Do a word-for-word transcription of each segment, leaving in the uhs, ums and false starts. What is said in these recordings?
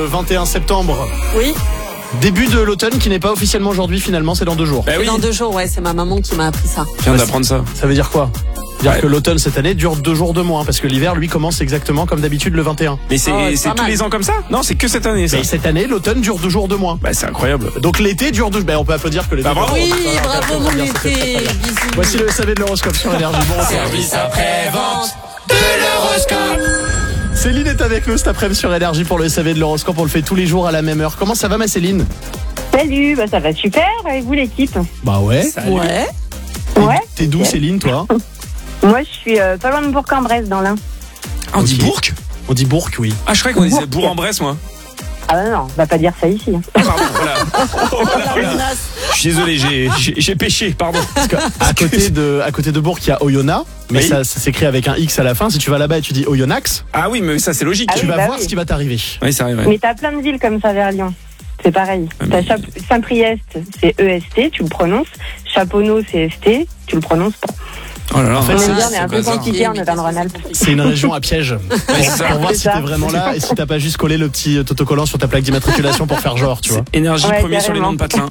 vingt et un septembre. Oui. Début de l'automne qui n'est pas officiellement aujourd'hui, finalement, c'est dans deux jours. Bah oui. Dans deux jours, ouais, c'est ma maman qui m'a appris ça. Je viens d'apprendre ça. Ça veut dire quoi? Dire ouais. que l'automne cette année dure deux jours de moins, parce que l'hiver, lui, commence exactement comme d'habitude le vingt et un. Mais c'est, oh, c'est, c'est tous mal. les ans comme ça? Non, c'est que cette année, ça. Mais cette année, l'automne dure deux jours de moins. Bah, c'est incroyable. Donc l'été dure deux... Ben, on peut applaudir que l'été... Bah, bravo. Oui, dure... bravo mon été. Bisous. Voici le S A V de l'horoscope sur Énergie. Bon, Service après-vente de l'horoscope. Céline est avec nous cet après-midi sur Énergie pour le S A V de l'horoscope. On le fait tous les jours à la même heure. Comment ça va, ma Céline? Salut, bah ça va super, et vous l'équipe? Bah ouais. Salut. Ouais. Ouais. T'es d'où, Céline, toi? Moi je suis euh, pas loin de Bourg-en-Bresse dans l'Ain. Ah, on dit Ok. Bourg? On dit Bourg, oui. Ah, je croyais qu'on disait Bourg. Bourg-en-Bresse, moi. Ah bah non, on va pas dire ça ici. hein. Ah, pardon, voilà. Je suis désolé, j'ai, j'ai, j'ai péché, pardon. Parce que à côté de, à côté de Bourg, il y a Oyonnax, mais Oui. ça, ça s'écrit avec un X à la fin. Si tu vas là-bas et tu dis Oyonnax, Ah oui, mais ça, c'est logique. Ah tu oui, vas bah voir oui. ce qui va t'arriver. Oui, ça arrive. Ouais. Mais t'as plein de villes comme ça vers Lyon. C'est pareil. Ah, mais- T'as Chap- Saint-Priest, c'est E S T, tu le prononces. Chaponneau, c'est S T, tu le prononces pas. Oh là là. En fait, On c'est- aime bien, c'est mais un peu bazar. compliqué en Auvergne-Rhône-Alpes. C'est une région à piège. Pour, c'est ça. pour voir C'est si ça. t'es vraiment là et si t'as pas juste collé le petit autocollant sur ta plaque d'immatriculation pour faire genre, tu vois. Énergie Ouais, premier sur les carrément. noms de patelin.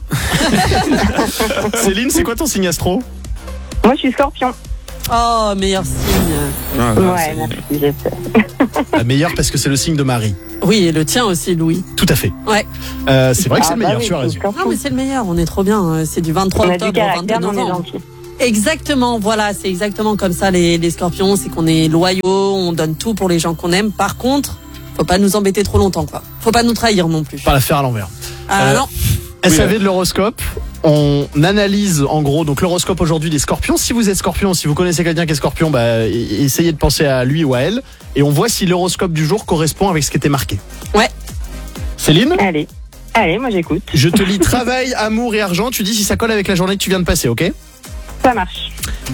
Céline, c'est quoi ton signe astro? Moi je suis Scorpion. Oh, meilleur signe. Ah, non, Ouais, c'est- merci, j'espère. La meilleure parce que c'est le signe de Marie. Oui, et le tien aussi, Louis. Tout à fait. Ouais. Euh, c'est vrai que c'est Ah, le bah meilleur, oui, tu as je suis raison. Non, mais c'est le meilleur, on est trop bien. C'est du vingt-trois On a du octobre au vingt-deux caractère, mais on est novembre. gentil. Exactement, voilà, c'est exactement comme ça les, les scorpions, c'est qu'on est loyaux, on donne tout pour les gens qu'on aime. Par contre, faut pas nous embêter trop longtemps, quoi. Faut pas nous trahir non plus. Pas la faire à l'envers. Ah Euh, non. S A V Oui, de l'horoscope. On analyse en gros donc l'horoscope aujourd'hui des scorpions. Si vous êtes scorpion, si vous connaissez quelqu'un qui est scorpion, bah, e- essayez de penser à lui ou à elle. Et on voit si l'horoscope du jour correspond avec ce qui était marqué. Ouais. Céline, Allez, allez, moi j'écoute. je te lis travail, amour et argent. Tu dis si ça colle avec la journée que tu viens de passer, ok? Ça marche.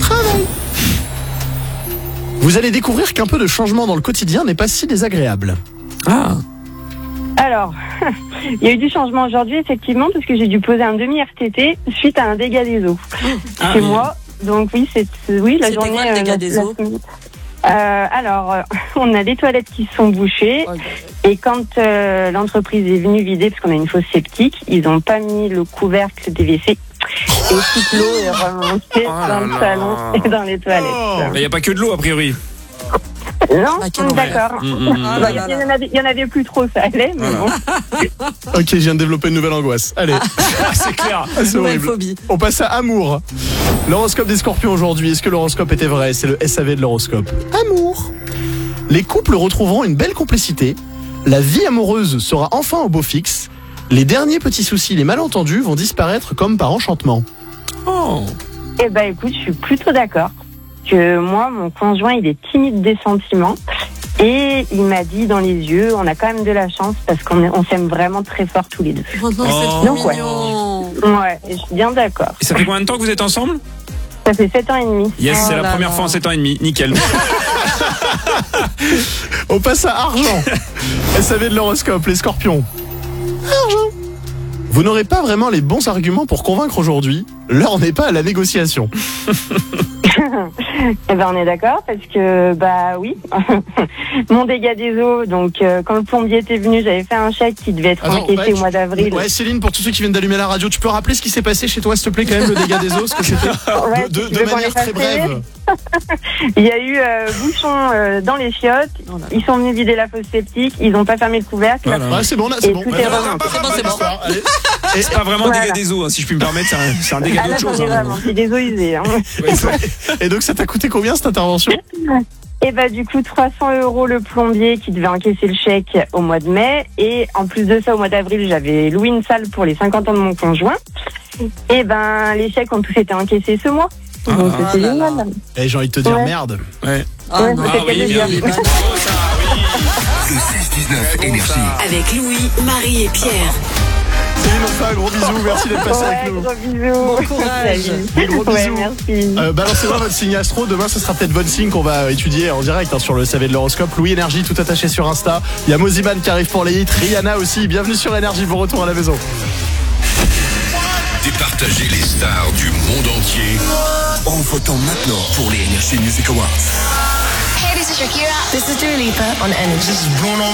Vous allez découvrir qu'un peu de changement dans le quotidien n'est pas si désagréable. Ah. Alors, il y a eu du changement aujourd'hui, effectivement, parce que j'ai dû poser un demi-R T T suite à un dégât des eaux. Ah, Chez oui. moi, donc oui, c'est oui la C'était journée. quoi, le dégât la- des la eaux semaine. Euh, alors, euh, on a les toilettes qui sont bouchées et quand euh, l'entreprise est venue vider, parce qu'on a une fosse septique, ils n'ont pas mis le couvercle des W C et toute l'eau est remontée Oh là dans le là. salon et dans les toilettes. Il n'y a pas que de l'eau, a priori. Non, Ah, quel d'accord. Hum, hum, hum. Ah Bah, là Il y, là en avait- il y en avait plus trop, ça allait, mais Voilà. bon. Ok, je viens de développer une nouvelle angoisse. Allez, Ah, c'est clair. c'est Nouvelle horrible. phobie. On passe à amour. L'horoscope des scorpions aujourd'hui. Est-ce que l'horoscope était vrai? C'est le S A V de l'horoscope. Amour. Les couples retrouveront une belle complicité. La vie amoureuse sera enfin au beau fixe. Les derniers petits soucis, les malentendus vont disparaître comme par enchantement. Oh. Eh ben, écoute, je suis plutôt d'accord que moi, mon conjoint, il est timide des sentiments. Et il m'a dit dans les yeux, on a quand même de la chance parce qu'on est- on s'aime vraiment très fort tous les deux. Oh non, c'est Oh. trop Donc, ouais. mignon. Ouais, et je suis bien d'accord. Et ça fait combien de temps que vous êtes ensemble? Ça fait sept ans et demi. Yes, Oh c'est la là première là. fois en sept ans et demi. Nickel. On passe à argent. S A V de l'horoscope, les scorpions. Argent. Vous n'aurez pas vraiment les bons arguments pour convaincre aujourd'hui. L'heure n'est pas à la négociation. Eh ben, on est d'accord parce que, bah oui, mon dégât des eaux, donc euh, quand le plombier était venu, j'avais fait un chèque qui devait être Attends, encaissé ouais, au mois d'avril. Ouais, Céline, pour tous ceux qui viennent d'allumer la radio, tu peux rappeler ce qui s'est passé chez toi, s'il te plaît, quand même, le dégât des eaux, parce que c'était Ouais, de, de- tu de veux qu'on manière les fasse très brève. Il y a eu euh, bouchon euh, dans les chiottes, Oh là là. ils sont venus vider la fosse septique, ils n'ont pas fermé le couvercle. Voilà. Ouais, c'est bon, là, c'est Et bon. tout Ouais, est ouais, remonté. ouais, C'est bon, c'est bonne bon. histoire, allez. Et c'est pas vraiment Voilà. dégât des eaux, hein, si je puis me permettre, c'est un, c'est un dégât Ah là, d'autre j'en chose. ai hein. vraiment, c'est des eaux usées. Hein. Ouais, c'est- Et donc, ça t'a coûté combien cette intervention? Et bah du coup trois cents euros le plombier qui devait encaisser le chèque au mois de mai, et en plus de ça au mois d'avril j'avais loué une salle pour les cinquante ans de mon conjoint. Et ben les chèques ont tous été encaissés ce mois. Donc Ah, c'était là là. génial. Eh, j'ai envie de te dire Ouais. merde. Ouais. Ah Ouais, non. peut-être Ah qu'il y a oui, des bien biens. oui. Oh, ça, oui. Le seize dix-neuf Énergie. Avec Louis, Marie et Pierre. Céline, on fait un gros bisou, merci d'être passé Ouais, avec nous. gros bisous. Bon courage. Salut. Des gros Ouais, bisous. merci. Euh, balancez-moi votre signe astro. Demain, ce sera peut-être votre signe qu'on va étudier en direct hein, sur le S A V de l'horoscope. Louis Énergie, tout attaché sur Insta. Il y a Moziman qui arrive pour les hits. Rihanna aussi. Bienvenue sur Énergie. Bon retour à la maison. Départager les stars du monde entier en votant maintenant pour les Energy Music Awards. Hey, this is Shakira. This is Dua Lipa on Energy. This is Bruno